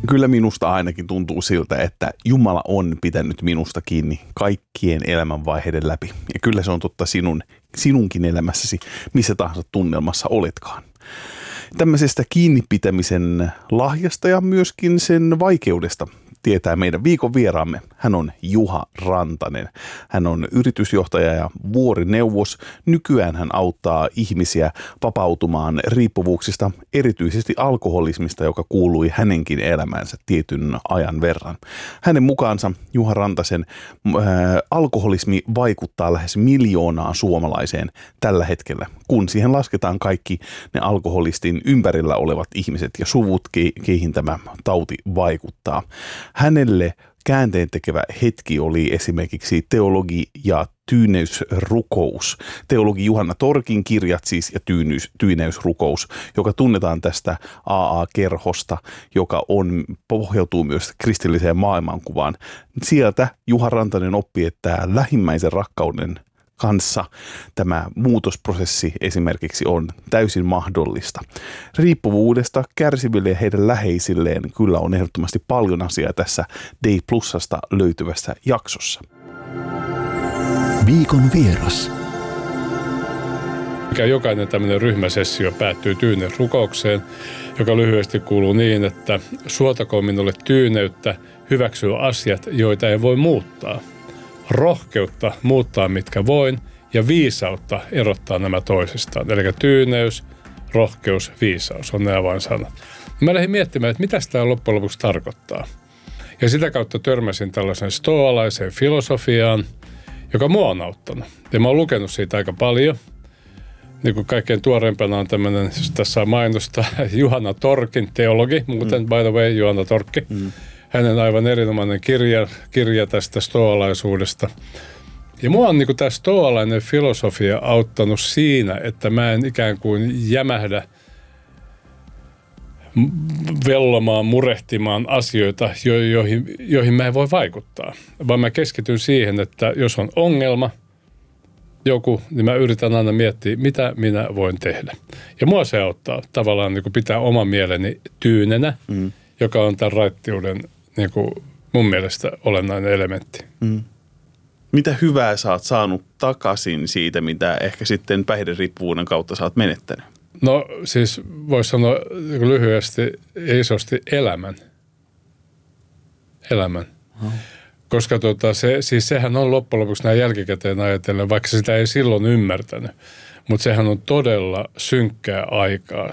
Kyllä minusta ainakin tuntuu siltä, että Jumala on pitänyt minusta kiinni kaikkien elämänvaiheiden läpi. Ja kyllä se on totta sinunkin elämässäsi, missä tahansa tunnelmassa oletkaan. Tämmöisestä kiinnipitämisen lahjasta ja myöskin sen vaikeudesta tietää meidän viikon vieraamme. Hän on Juha Rantanen. Hän on yritysjohtaja ja vuorineuvos. Nykyään hän auttaa ihmisiä vapautumaan riippuvuuksista, erityisesti alkoholismista, joka kuului hänenkin elämäänsä tietyn ajan verran. Hänen mukaansa Juha Rantasen alkoholismi vaikuttaa lähes 1 miljoonaa suomalaiseen tällä hetkellä, kun siihen lasketaan kaikki ne alkoholistin ympärillä olevat ihmiset ja suvut, keihin tämä tauti vaikuttaa. Hänelle käänteentekevä hetki oli esimerkiksi teologi- ja tyyneysrukous. Teologi Juhana Torkin kirjat siis ja tyyneysrukous, joka tunnetaan tästä AA-kerhosta, joka pohjautuu myös kristilliseen maailmankuvaan. Sieltä Juha Rantanen oppi, että lähimmäisen rakkauden kanssa tämä muutosprosessi esimerkiksi on täysin mahdollista. Riippuvuudesta kärsiville ja heidän läheisilleen kyllä on ehdottomasti paljon asiaa tässä Day Plusasta löytyvässä jaksossa. Viikon vieras. Jokainen tämmöinen ryhmäsessio päättyy tyyneysrukoukseen, joka lyhyesti kuuluu niin, että suotakoon minulle tyyneyttä hyväksyä asiat, joita ei voi muuttaa. Rohkeutta muuttaa mitkä voin ja viisautta erottaa nämä toisistaan. Eli tyyneys, rohkeus, viisaus on nämä vain sanat. Mä lähdin miettimään, että mitä tämä loppujen lopuksi tarkoittaa. Ja sitä kautta törmäsin tällaisen stoalaiseen filosofiaan, joka mua on auttanut. Ja mä oon lukenut siitä aika paljon. Niin kuin kaikkein tuoreimpana on tämmöinen, jos tässä on mainosta, Juhana Torkin teologi, muuten by the way, Juhana Torkki. Hänen aivan erinomainen kirja tästä stoalaisuudesta. Ja mua on niin tämä stoalainen filosofia auttanut siinä, että mä en ikään kuin jämähdä vellomaan, murehtimaan asioita, joihin mä en voi vaikuttaa. Vaan mä keskityn siihen, että jos on ongelma, joku, niin mä yritän aina miettiä, mitä minä voin tehdä. Ja mua se auttaa tavallaan niin pitää oma mieleni tyynenä, joka on tämän raittiuden niin kuin mun mielestä olennainen elementti. Mitä hyvää sä oot saanut takaisin siitä, mitä ehkä sitten päihderiippuvuuden kautta sä oot menettänyt? No siis voisi sanoa lyhyesti, isosti elämän. Koska sehän on loppujen lopuksi näin jälkikäteen ajatellen, vaikka sitä ei silloin ymmärtänyt. Mutta sehän on todella synkkää aikaa,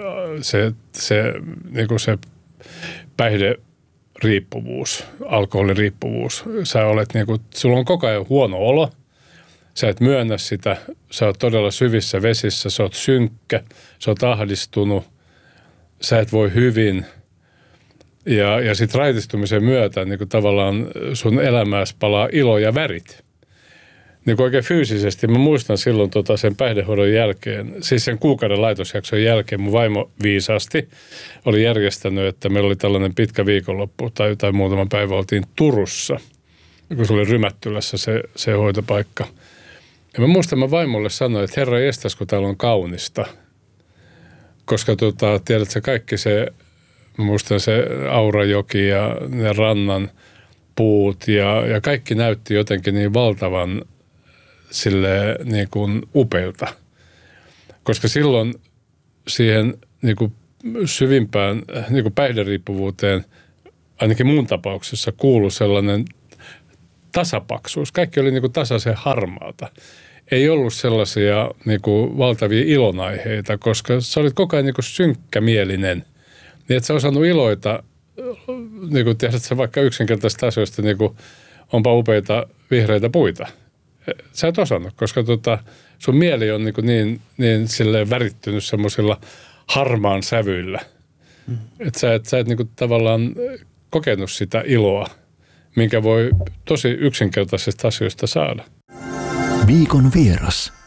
se päihderiippuvuus, alkoholiriippuvuus. Sulla on koko ajan huono olo, sä et myönnä sitä, sä oot todella syvissä vesissä, sä oot synkkä, sä oot ahdistunut, sä et voi hyvin. Ja sitten raitistumisen myötä niin kuin tavallaan sun elämääsi palaa ilo ja värit. Niin kuin oikein fyysisesti. Mä muistan silloin sen päihdehoidon jälkeen, siis sen kuukauden laitosjakson jälkeen mun vaimo viisaasti oli järjestänyt, että meillä oli tällainen pitkä viikonloppu tai muutaman päivän oltiin Turussa, kun se oli Rymättylässä se hoitopaikka. Ja mä muistan, mä vaimolle sanoin, että herra estäs, kun täällä on kaunista. Koska tiedätkö, kaikki se, mä muistan se Aurajoki ja ne rannan puut ja kaikki näytti jotenkin niin valtavan niin kuin upeilta. Koska silloin siihen niin kuin syvimpään niin kuin päihderiippuvuuteen, ainakin mun tapauksessa, kuului sellainen tasapaksuus. Kaikki oli niin kuin tasaisen harmaata. Ei ollut sellaisia niin kuin valtavia ilonaiheita, koska sä olit koko ajan niin kuin synkkämielinen. Niin et sä osannut iloita, niin kuin tiedät sä vaikka yksinkertaisista asioista, niin kuin onpa upeita vihreitä puita. Sä et osannut, koska sun mieli on niin silleen värittynyt semmoisilla harmaan sävyillä. Että sä et niin kuin tavallaan kokenut sitä iloa, minkä voi tosi yksinkertaisista asioista saada. Viikon vieras.